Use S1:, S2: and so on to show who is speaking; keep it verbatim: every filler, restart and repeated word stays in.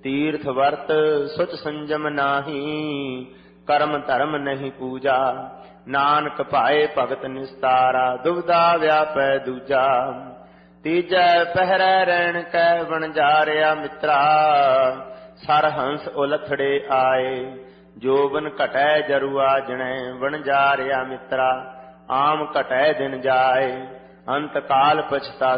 S1: तीर्थ वर्त सुच संजम नाही, कर्म धर्म नहीं पूजा। नानक पाए भगत निस्तारा, दुविधा व्यापै दूजा। तीजै पहरै रैन कै वणजारिया मित्रा, सरहंस उलथड़े आए। जोबन घटै जरुआ जनै, वणजारिया मित्रा, आम घटै दिन जाए। अंत काल पछता